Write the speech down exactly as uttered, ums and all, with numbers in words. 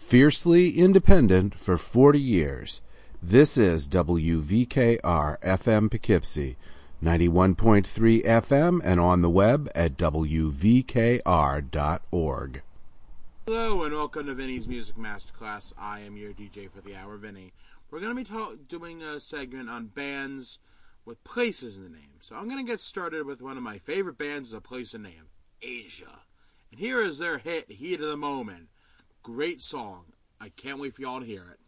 Fiercely independent for forty years. This is W V K R F M Poughkeepsie, ninety-one point three F M, and on the web at W V K R dot org. Hello and welcome to Vinny's Music Masterclass. I am your D J for the hour, Vinny. We're going to be ta- doing a segment on bands with places in the name. So I'm going to get started with one of my favorite bands with a place in the name, Asia. And here is their hit, Heat of the Moment. Great song. I can't wait for y'all to hear it.